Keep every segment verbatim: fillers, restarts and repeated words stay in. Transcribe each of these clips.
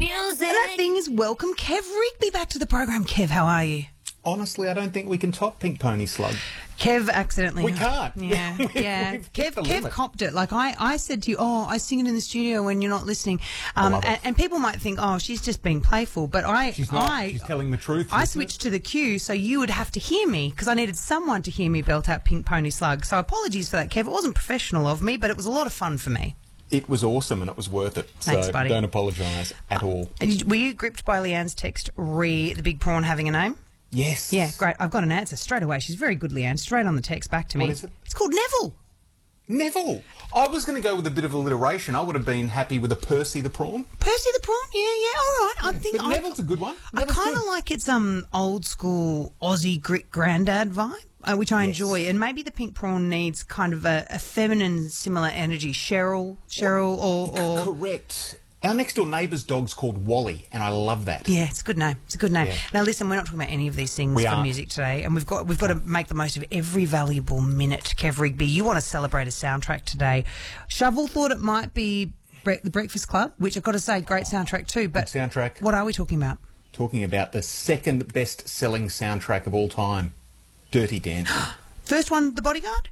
music. And that thing is welcome Kev Rigby back to the program. Kev, how are you? Honestly, I don't think we can top Pink Pony Slug. Kev accidentally. We can't. Yeah, we, yeah. we've Kev, hit the Kev limit. copped it. Like I, I said to you, oh, I sing it in the studio when you're not listening. Um, I love it. and, and people might think, oh, she's just being playful. But I, She's not. I, She's telling the truth. I listeners. switched to the cue so you would have to hear me because I needed someone to hear me belt out Pink Pony Slug. So apologies for that, Kev. It wasn't professional of me, but it was a lot of fun for me. It was awesome and it was worth it. Thanks, so buddy. don't apologise at all. And you- Were you gripped by Leanne's text, re the big prawn having a name? Yes. Yeah, great. I've got an answer straight away. She's very good, Leanne. Straight on the text back to me. What is it? It's called Neville. Neville. I was going to go with a bit of alliteration. I would have been happy with a Percy the prawn. Percy the prawn. Yeah, yeah. All right. I think But I, Neville's a good one. I Neville's kind of good. like its um old school Aussie grit granddad vibe, uh, which I Yes. enjoy. And maybe the pink prawn needs kind of a, a feminine, similar energy. Cheryl, Cheryl, or or Correct. Our next door neighbour's dog's called Wally, and I love that. yeah, it's a good name. It's a good name. Yeah. Now listen, we're not talking about any of these things We for aren't. music today, and we've got we've got to make the most of every valuable minute. Kev Rigby, you want to celebrate a soundtrack today? Shovel thought it might be Bre- the Breakfast Club, which I've got to say, great soundtrack too. But Good soundtrack. what are we talking about? Talking about the second best-selling soundtrack of all time, Dirty Dancing. First one, The Bodyguard,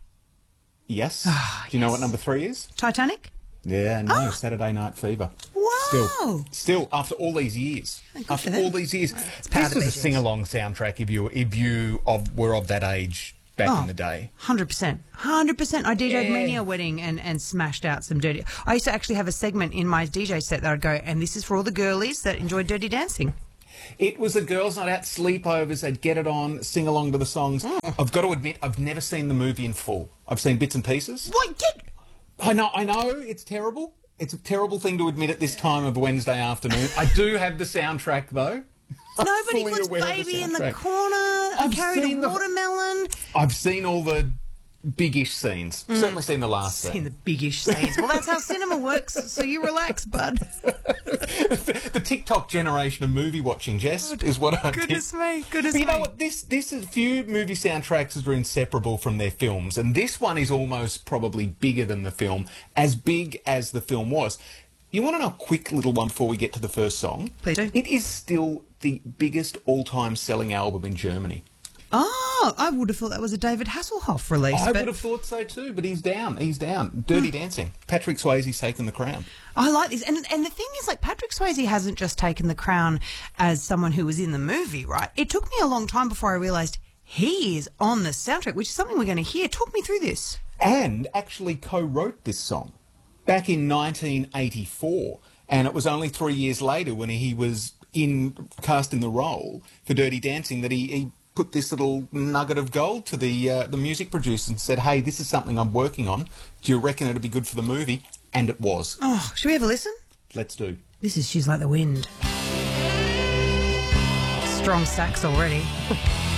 Yes. Ah, Do you know yes. what number three is? Titanic. Yeah, no, Oh. Saturday Night Fever. Wow. Still, still, after all these years, Thank God after for them. all these years, power this to was a be, yes. sing-along soundtrack. If you if you of were of that age back Oh. in the day, Hundred percent, hundred percent. I DJed Yeah. many a wedding and, and smashed out some dirty. I used to actually have a segment in my D J set that I'd go, and this is for all the girlies that enjoy Dirty Dancing. it was a girls' night out, sleepovers. They'd get it on, sing along to the songs. Mm. I've got to admit, I've never seen the movie in full. I've seen bits and pieces. What? Get, I know, I know, it's terrible. It's a terrible thing to admit at this time of a Wednesday afternoon. I do have the soundtrack though. I'm nobody fully puts aware of the baby in the soundtrack. corner. I've Carried seen a the- watermelon. I've seen all the big-ish scenes. Certainly seen the last In scene. the biggish scenes. Well, that's how cinema works. So you relax, bud. The TikTok generation of movie watching, Jess, is what I Goodness did. me. Goodness But you me. know what? This this is few movie soundtracks are inseparable from their films, and this one is almost probably bigger than the film, as big as the film was. You want to know a quick little one before we get to the first song? Please do. It is still the biggest all-time selling album in Germany. Oh, I would have thought that was a David Hasselhoff release. I but would have thought so too, but he's down. He's down. Dirty Dancing. Patrick Swayze's taken the crown. I like this. And and the thing is, like, Patrick Swayze hasn't just taken the crown as someone who was in the movie, right? It took me a long time before I realised he is on the soundtrack, which is something we're going to hear. Talk me through this. And actually co-wrote this song back in nineteen eighty-four, and it was only three years later when he was in cast in the role for Dirty Dancing that he, he put this little nugget of gold to the uh, the music producer and said, "Hey, this is something I'm working on. Do you reckon it'd be good for the movie?" And it was. Oh, should we have a listen? Let's do. This is She's Like the Wind. Strong sax already.